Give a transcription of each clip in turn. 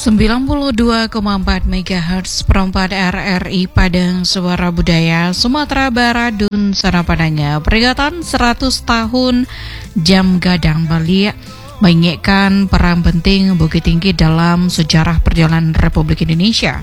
92,4 MHz perempat RRI Padang Suara Budaya Sumatera Barat dan Sana Padangnya peringatan 100 tahun Jam Gadang Bali mengingatkan peran penting Bukit Tinggi dalam sejarah perjalanan Republik Indonesia.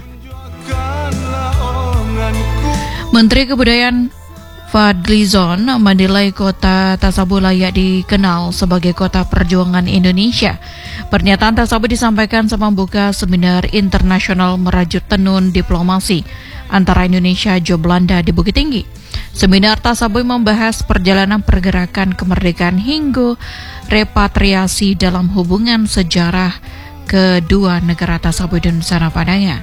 Menteri Kebudayaan Fadlizon menilai kota tersebut layak dikenal sebagai kota perjuangan Indonesia. Pernyataan tersebut disampaikan saat membuka seminar internasional merajut tenun diplomasi antara Indonesia dan Belanda di Bukit Tinggi. Seminar tersebut membahas perjalanan pergerakan kemerdekaan hingga repatriasi dalam hubungan sejarah kedua negara tersebut dan sana padanya.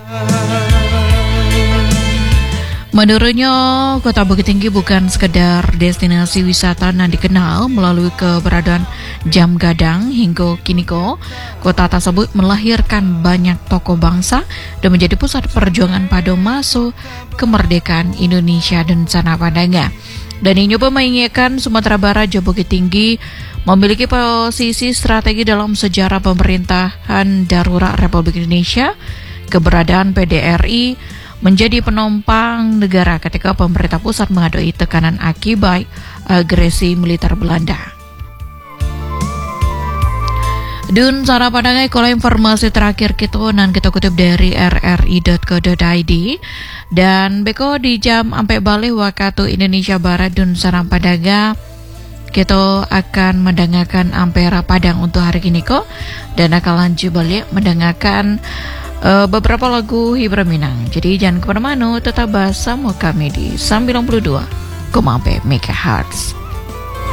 Menurutnya, kota Bukit Tinggi bukan sekedar destinasi wisata yang dikenal melalui keberadaan Jam Gadang hingga kini kota tersebut melahirkan banyak tokoh bangsa dan menjadi pusat perjuangan pada masa kemerdekaan Indonesia dan sana padanya. Dan ini juga mengingatkan Sumatera Barat dan Bukit Tinggi memiliki posisi strategi dalam sejarah pemerintahan darurat Republik Indonesia. Keberadaan PDRI menjadi penopang negara ketika pemerintah pusat menghadapi tekanan akibat agresi militer Belanda. Dan cara pandangan kalau informasi terakhir kita kutip dari rri.co.id dan beko di jam sampai balik waktu Indonesia Barat dan sarang padaga kita akan mendengarkan Ampera Padang untuk hari ini dan akan lanjut balik mendengarkan beberapa lagu hiburan Minang. Jadi jangan kemana-mana, tetap bersama kami di 92,4 MHz.